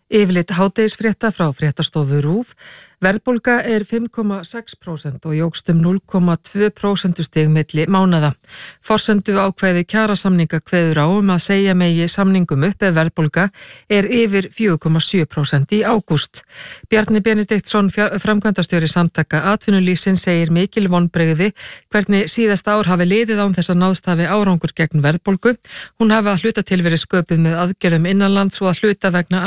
Yfirleitt hádegisfrétta frá fréttastofu RÚV. Verðbólga 5,6% og jógst 0,2% stig milli mánaða. Forsendu ákvæði kjarasamninga kveður á að segja megi samningum upp ef verðbólga yfir 4,7% í ágúst. Bjarni Benediktsson, framkvæmdastjóri Samtaka atvinnulífsins, segir mikil vonbrigði hvernig síðasta ár hafi liðið án þess að náðst hafi árangur gegn verðbólgu. Hún hafi að hluta til verið sköpuð með aðgerðum innanlands og að hluta vegna